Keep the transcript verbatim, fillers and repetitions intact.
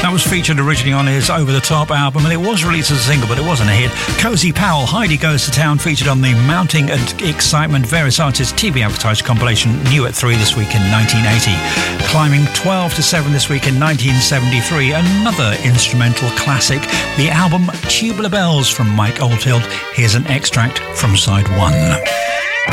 That was featured originally on his Over the Top album, and it was released as a single, but it wasn't a hit. Cozy Powell, Heidi Goes to Town, featured on the Mounting Excitement Various Artists T V advertised compilation New at three this week in nineteen eighty. Climbing twelve to seven this week in nineteen seventy-three, another instrumental classic, the album Tubular Bells from Mike Oldfield. Here's an extract from side one.